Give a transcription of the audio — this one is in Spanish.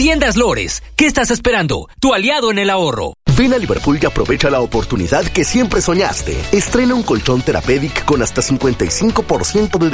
Tiendas Lores, ¿qué estás esperando? Tu aliado en el ahorro. Ven a Liverpool y aprovecha la oportunidad que siempre soñaste. Estrena un colchón Therapedic con hasta 55% de